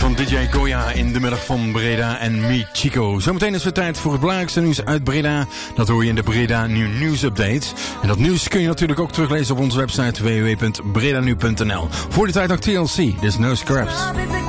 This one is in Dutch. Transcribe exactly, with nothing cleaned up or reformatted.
Van D J Goya in de middag van Breda en Me Chico. Zometeen is het tijd voor het belangrijkste nieuws uit Breda. Dat hoor je in de Breda New News Update. En dat nieuws kun je natuurlijk ook teruglezen op onze website w w w punt breda nu punt n l. Voor de tijd nog T L C, There's No Scraps.